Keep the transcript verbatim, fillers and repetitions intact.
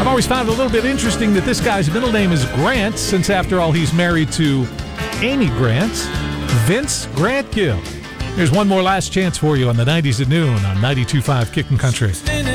I've always found it a little bit interesting that this guy's middle name is Grant, since after all, he's married to Amy Grant. Vince Grant Gill. Here's one more last chance for you on the nineties at noon on ninety-two point five Kickin' Country.